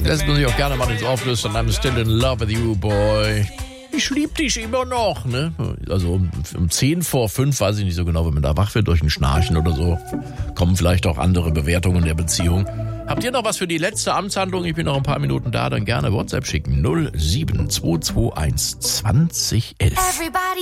Lässt man sich auch gerne mal ins Auflösen. I'm still in love with you, boy. Ich lieb dich immer noch, ne? Also um 5:10, weiß ich nicht so genau, wenn man da wach wird durch ein Schnarchen oder so, kommen vielleicht auch andere Bewertungen der Beziehung. Habt ihr noch was für die letzte Amtshandlung? Ich bin noch ein paar Minuten da, dann gerne WhatsApp schicken. 07221 2011.